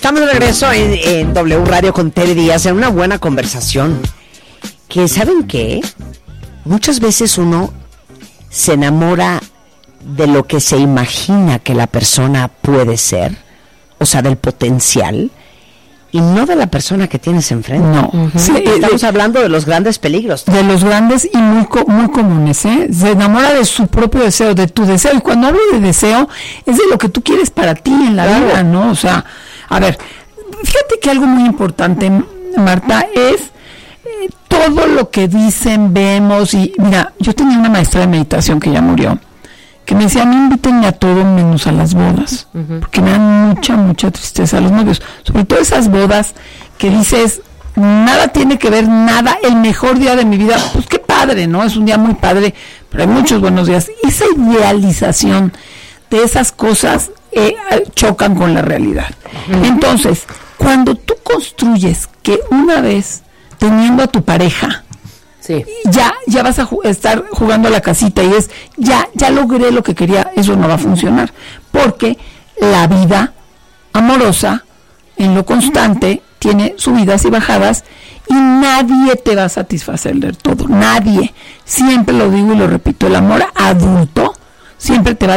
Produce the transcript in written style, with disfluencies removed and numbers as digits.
Estamos de regreso en W Radio con Tere Díaz en una buena conversación. Que, ¿saben qué? Muchas veces uno se enamora de lo que se imagina que la persona puede ser, o sea, del potencial, y no de la persona que tienes enfrente. No. Sí, estamos hablando de los grandes peligros. De los grandes y muy comunes, ¿eh? Se enamora de su propio deseo, de tu deseo. Y cuando hablo de deseo, es de lo que tú quieres para ti en la vida, ¿no? O sea, a ver, fíjate que algo muy importante, Marta, es todo lo que dicen, vemos. Y mira, yo tenía una maestra de meditación que ya murió, que me decía, a mí invítenme a todo menos a las bodas, porque me dan mucha tristeza a los novios, sobre todo esas bodas que dices, nada tiene que ver, nada, el mejor día de mi vida, pues qué padre, ¿no? Es un día muy padre, pero hay muchos buenos días. Esa idealización de esas cosas chocan con la realidad. Entonces, cuando tú construyes que una vez teniendo a tu pareja, sí, ya vas a estar jugando a la casita y es, ya logré lo que quería, eso no va a funcionar, porque la vida amorosa, en lo constante, tiene subidas y bajadas, y nadie te va a satisfacer del todo, nadie. Siempre lo digo y lo repito, el amor adulto siempre te va